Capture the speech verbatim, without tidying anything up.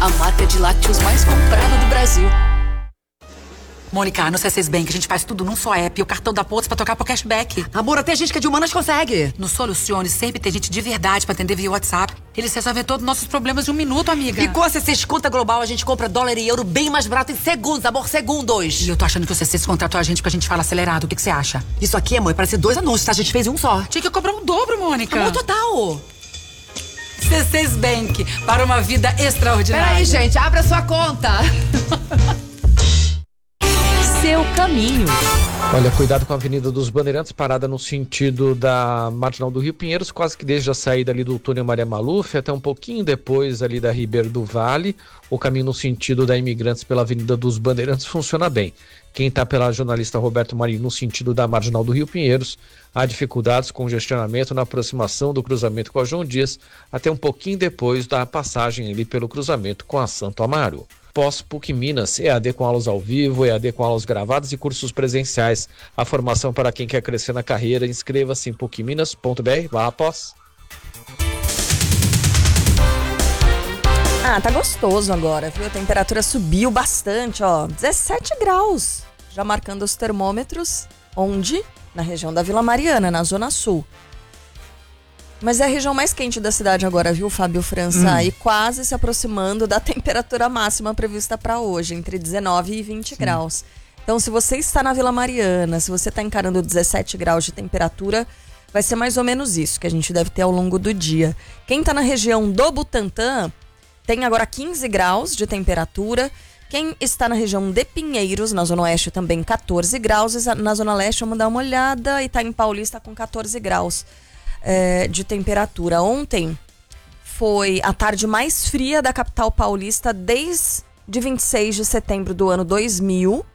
a marca de lácteos mais comprada do Brasil. Mônica, no C seis Bank a gente faz tudo num só app. O cartão da Pontos pra trocar pro cashback. Amor, até gente que é de humanas consegue. No Solucione sempre tem gente de verdade pra atender via WhatsApp. Eles resolvem todos os nossos problemas em um minuto, amiga. E com a C seis Conta Global a gente compra dólar e euro bem mais barato em segundos, amor, segundos. E eu tô achando que o C seis contratou a gente porque a gente fala acelerado. O que que você acha? Isso aqui, amor, parece dois anúncios, tá? A gente fez um só. Tinha que cobrar o dobro, Mônica. Amor, total. C seis Bank, para uma vida extraordinária. Peraí, gente, abre a sua conta. Seu caminho. Olha, cuidado com a Avenida dos Bandeirantes, parada no sentido da Marginal do Rio Pinheiros, quase que desde a saída ali do túnel Maria Maluf até um pouquinho depois ali da Ribeiro do Vale. O caminho no sentido da Imigrantes pela Avenida dos Bandeirantes funciona bem. Quem está pela jornalista Roberto Marinho no sentido da Marginal do Rio Pinheiros, há dificuldades com congestionamento na aproximação do cruzamento com a João Dias, até um pouquinho depois da passagem ali pelo cruzamento com a Santo Amaro. Pós-P U C Minas, E A D com aulas ao vivo, E A D com aulas gravadas e cursos presenciais. A formação para quem quer crescer na carreira, inscreva-se em puc minas ponto b r barra pós. Ah, tá gostoso agora, viu? A temperatura subiu bastante, ó, dezessete graus. Já marcando os termômetros, onde? Na região da Vila Mariana, na Zona Sul. Mas é a região mais quente da cidade agora, viu, Fábio França? Hum. E quase se aproximando da temperatura máxima prevista para hoje, entre dezenove e vinte Sim. graus. Então, se você está na Vila Mariana, se você está encarando dezessete graus de temperatura, vai ser mais ou menos isso que a gente deve ter ao longo do dia. Quem está na região do Butantã tem agora quinze graus de temperatura. Quem está na região de Pinheiros, na Zona Oeste, também quatorze graus. Na Zona Leste, vamos dar uma olhada, Itaim Paulista com quatorze graus. É, de temperatura. Ontem foi a tarde mais fria da capital paulista desde vinte e seis de setembro do ano dois mil.